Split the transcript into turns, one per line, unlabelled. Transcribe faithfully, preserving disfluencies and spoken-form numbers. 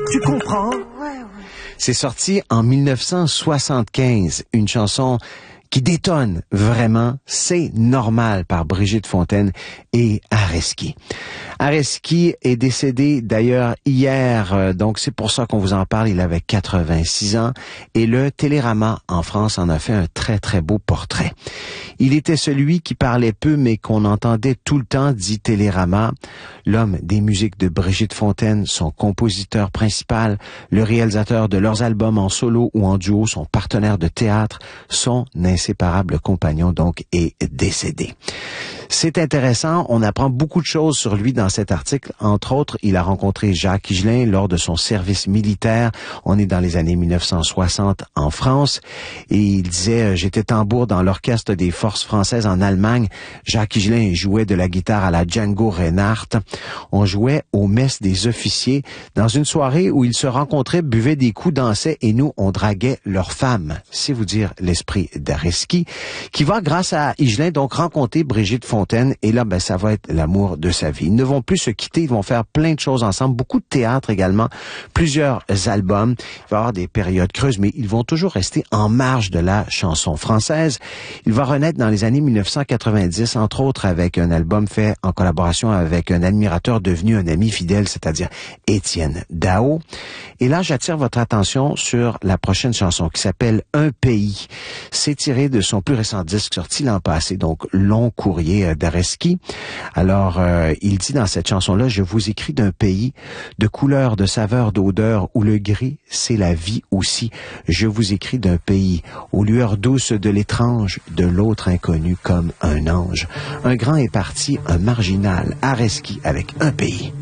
Tu comprends?
Ouais, ouais.
C'est sorti en mille neuf cent soixante-quinze, une chanson qui détonne vraiment, C'est normal par Brigitte Fontaine et Areski. Areski est décédé d'ailleurs hier, donc c'est pour ça qu'on vous en parle, il avait quatre-vingt-six ans et le Télérama en France en a fait un très très beau portrait. Il était celui qui parlait peu mais qu'on entendait tout le temps, dit Télérama, l'homme des musiques de Brigitte Fontaine, son compositeur principal, le réalisateur de leurs albums en solo ou en duo, son partenaire de théâtre, son inséparable compagnon donc est décédé. C'est intéressant, on apprend beaucoup de choses sur lui dans cet article. Entre autres, il a rencontré Jacques Higelin lors de son service militaire. On est dans les années mille neuf cent soixante en France. Et il disait, j'étais tambour dans l'orchestre des forces françaises en Allemagne. Jacques Higelin jouait de la guitare à la Django Reinhardt. On jouait aux messes des officiers dans une soirée où ils se rencontraient, buvaient des coups, dansaient et nous, on draguait leurs femmes. C'est vous dire l'esprit d'Areski, qui va, grâce à Higelin, donc rencontrer Brigitte Fontaine. Et là, ben, ça va être l'amour de sa vie. Ils ne vont plus se quitter, ils vont faire plein de choses ensemble, beaucoup de théâtre également, plusieurs albums. Il va y avoir des périodes creuses, mais ils vont toujours rester en marge de la chanson française. Il va renaître dans les années mille neuf cent quatre-vingt-dix, entre autres avec un album fait en collaboration avec un admirateur devenu un ami fidèle, c'est-à-dire Étienne Dao. Et là, j'attire votre attention sur la prochaine chanson qui s'appelle Un pays. C'est tiré de son plus récent disque sorti l'an passé, donc Long courrier d'Areski. Alors, euh, il dit dans cette chanson-là, je vous écris d'un pays de couleurs, de saveurs, d'odeurs, où le gris, c'est la vie aussi. Je vous écris d'un pays aux lueurs douces de l'étrange, de l'autre inconnu comme un ange. Un grand est parti, un marginal, Areski avec Un pays.